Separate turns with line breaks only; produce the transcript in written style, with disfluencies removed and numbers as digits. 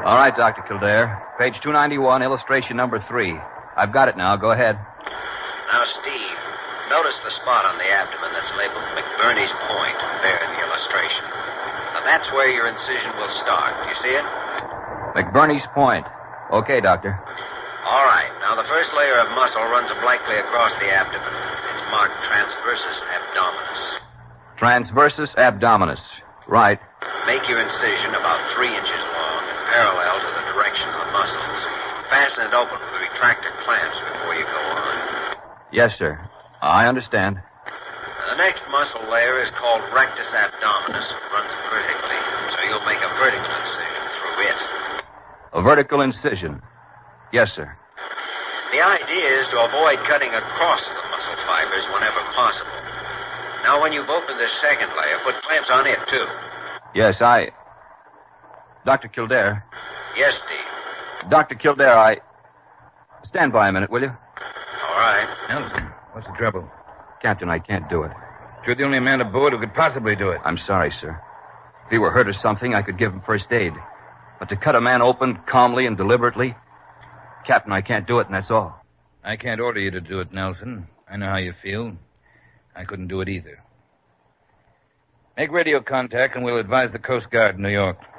All right, Dr. Kildare. Page 291, illustration number 3. I've got it now. Go ahead.
Now, Steve, notice the spot on the abdomen that's labeled McBurney's Point there in the illustration. Now, that's where your incision will start. Do you see it?
McBurney's Point. Okay, Doctor.
All right. Now, the first layer of muscle runs obliquely across the abdomen. It's marked transversus abdominis.
Transversus abdominis. Right.
Make your incision about 3 inches long and parallel to the direction of the muscles. Fasten it open with retractor clamps before you go on.
Yes, sir. I understand.
The next muscle layer is called rectus abdominis. It runs vertically, so you'll make a vertical incision through it.
A vertical incision. Yes, sir.
The idea is to avoid cutting across the muscle fibers whenever possible. Now, when you've opened this second layer, put clamps on it, too.
Yes, Dr. Kildare.
Yes, Steve.
Dr. Kildare, Stand by a minute, will you?
All right.
Nelson, what's the trouble?
Captain, I can't do it.
You're the only man aboard who could possibly do it.
I'm sorry, sir. If he were hurt or something, I could give him first aid. But to cut a man open calmly and deliberately... Captain, I can't do it, and that's all.
I can't order you to do it, Nelson. I know how you feel. I couldn't do it either. Make radio contact, and we'll advise the Coast Guard in New York.